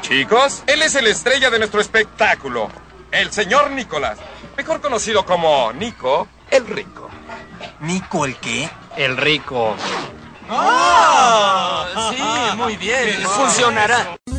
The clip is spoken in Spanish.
Chicos, él es el estrella de nuestro espectáculo, el señor Nicolás, mejor conocido como Nico el Rico. ¿Nico el qué? El Rico. ¡Oh! Sí, muy bien. Funcionará.